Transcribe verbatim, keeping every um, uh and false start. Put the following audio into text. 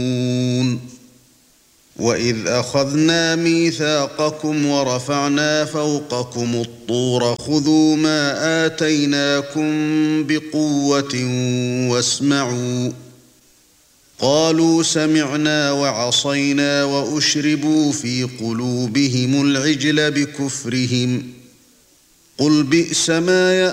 وَإِذْ أَخَذْنَا مِيثَاقَكُمْ وَرَفَعْنَا فَوْقَكُمُ الطُّورَ خُذُوا مَا آتَيْنَاكُمْ بِقُوَّةٍ وَاسْمَعُوا قَالُوا سَمِعْنَا وَعَصَيْنَا وَأُشْرِبُوا فِي قُلُوبِهِمُ الْعِجْلَ بِكُفْرِهِمْ قُلْ بِئْسَ مَا